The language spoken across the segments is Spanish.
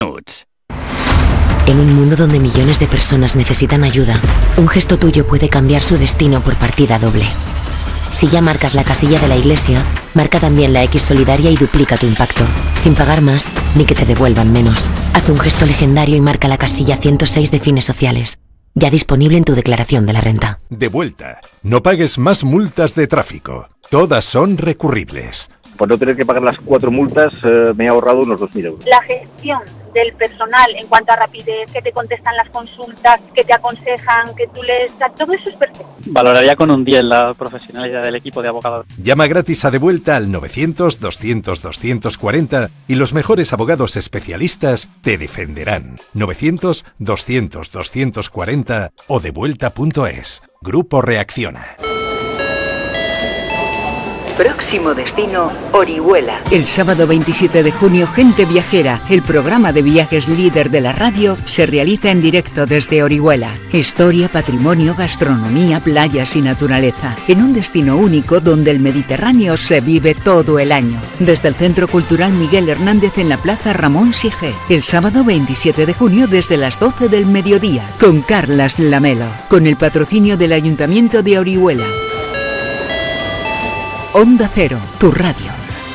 En un mundo donde millones de personas necesitan ayuda, un gesto tuyo puede cambiar su destino por partida doble. Si ya marcas la casilla de la iglesia, marca también la X solidaria y duplica tu impacto, sin pagar más ni que te devuelvan menos. Haz un gesto legendario y marca la casilla 106 de Fines Sociales. Ya disponible en tu declaración de la renta. Devuelta. No pagues más multas de tráfico. Todas son recurribles. Por no tener que pagar las 4 multas, me he ahorrado unos 2.000 euros. La gestión del personal en cuanto a rapidez, que te contestan las consultas, que te aconsejan, que tú les... todo eso es perfecto. Valoraría con un 10 la profesionalidad del equipo de abogados. Llama gratis a Devuelta al 900-200-240 y los mejores abogados especialistas te defenderán. 900-200-240 o devuelta.es. Grupo Reacciona. Próximo destino, Orihuela. El sábado 27 de junio, Gente Viajera, el programa de viajes líder de la radio, se realiza en directo desde Orihuela. Historia, patrimonio, gastronomía, playas y naturaleza. En un destino único donde el Mediterráneo se vive todo el año. Desde el Centro Cultural Miguel Hernández en la Plaza Ramón Sigé. El sábado 27 de junio desde las 12 del mediodía. Con Carlas Lamelo. Con el patrocinio del Ayuntamiento de Orihuela. Onda Cero, tu radio.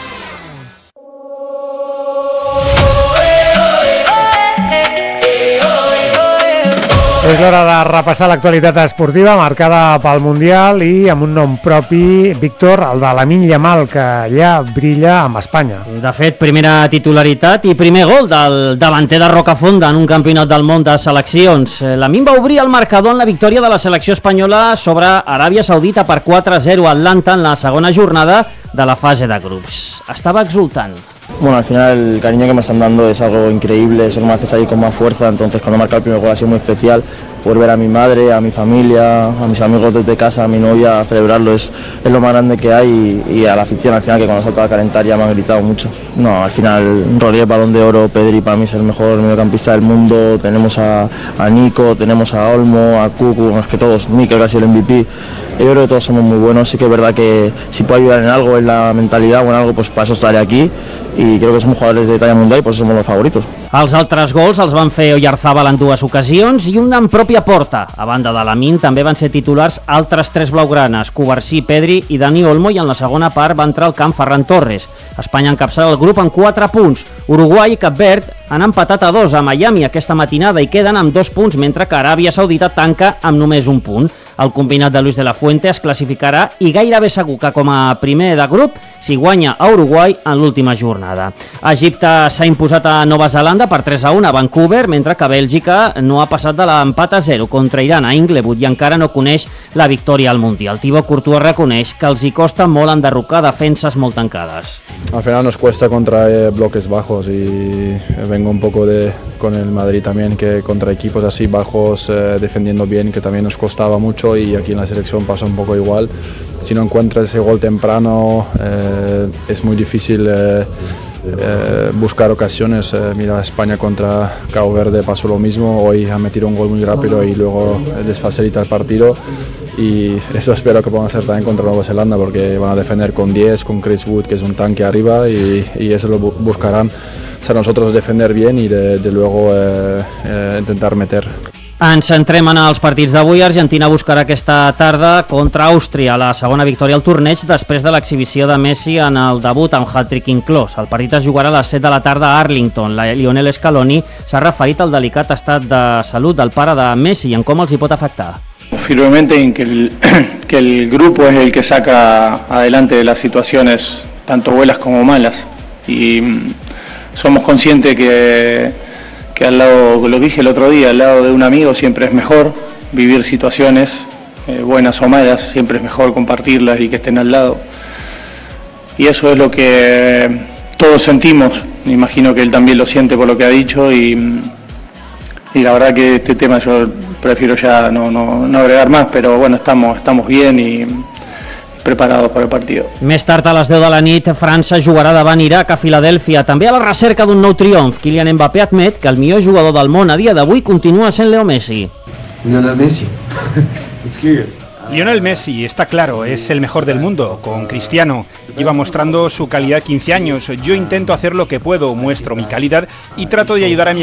És l'hora de repassar l'actualitat esportiva marcada pel Mundial i amb un nom propi, Víctor, el de Lamine Yamal, que ja brilla amb Espanya. De fet, primera titularitat i primer gol del davanter de Rocafonda en un campionat del món de seleccions. Lamine va obrir el marcador en la victòria de la selecció espanyola sobre Aràbia Saudita per 4-0 a Atlanta en la segona jornada de la fase de grups. Estava exultant. Bueno, al final el cariño que me están dando es algo increíble, eso que me hace salir con más fuerza, entonces cuando marca el primer gol ha sido muy especial, poder ver a mi madre, a mi familia, a mis amigos desde casa, a mi novia, celebrarlo es lo más grande que hay y a la afición al final que cuando salta a calentar ya me han gritado mucho. No, al final Rodríguez, Balón de Oro, Pedri para mí es el mejor mediocampista del mundo, tenemos a Nico, tenemos a Olmo, a Cucu, es que todos, Mikel que ha sido el MVP. Yo creo que todos somos muy buenos, sí que es verdad que si puedo ayudar en algo, en la mentalidad o en algo, pues para eso estaré aquí y creo que somos jugadores de talla mundial y por eso somos los favoritos. Els altres gols els van fer Oyarzábal en 2 ocasions i un en pròpia porta. A banda de Lamine també van ser titulars altres 3 blaugranes, Cubarsí, Pedri i Dani Olmo, i en la segona part va entrar al camp Ferran Torres. Espanya encapçala el grup amb 4 punts. Uruguai i Cap Verd han empatat a 2 a Miami aquesta matinada i queden amb 2 punts, mentre que Aràbia Saudita tanca amb només 1 punt. El combinat de Luis de la Fuente es classificarà i gairebé segur que com a primer de grup si guanya a Uruguai en l'última jornada. Egipte s'ha imposat a Nova Zelanda per 3-1 a Vancouver, mentre que Bèlgica no ha passat de l'empat a 0 contra Iran a Inglewood i encara no coneix la victòria al Mundial. Thibaut Courtois reconeix que els hi costa molt enderrocar defenses molt tancades. Al final nos cuesta contra bloques bajos y vengo un poco con el Madrid también, que contra equipos así bajos defendiendo bien, que también nos costaba mucho y aquí en la selección pasa un poco igual. Si no encuentras ese gol temprano es muy difícil buscar ocasiones. Mira, España contra Cabo Verde pasó lo mismo, hoy ha metido un gol muy rápido y luego les facilita el partido. Y eso espero que puedan hacer también contra Nueva Zelanda, porque van a defender con 10, con Chris Wood, que es un tanque arriba, y eso lo buscarán. O sea, nosotros defender bien y de luego intentar meter. Ens centrem en els partits d'avui. Argentina buscarà aquesta tarda contra Àustria la segona victòria al torneig després de l'exhibició de Messi en el debut amb hat-trick inclòs. El partit es jugarà a les 7 de la tarda a Arlington. Lionel Scaloni s'ha referit al delicat estat de salut del pare de Messi i en com els hi pot afectar. Firmemente en que el grupo es el que saca adelante las situaciones tanto buenas como malas y somos conscientes que al lado, lo dije el otro día, al lado de un amigo siempre es mejor vivir situaciones buenas o malas, siempre es mejor compartirlas y que estén al lado. Y eso es lo que todos sentimos, me imagino que él también lo siente por lo que ha dicho y la verdad que este tema yo prefiero ya no agregar más, pero bueno, estamos bien y preparados per al partit. Més tard a les 10 de la nit, França jugarà davant Iraq a Filadèlfia, també a la recerca d'un nou triomf. Kylian Mbappé admet que el millor jugador del món a dia d'avui continua sent Leo Messi. Lionel Messi. Lionel Messi, está claro, es el mejor del mundo, con Cristiano. Lleva mostrando su calidad 15 años. Yo intento hacer lo que puedo, muestro mi calidad y trato de ayudar a mi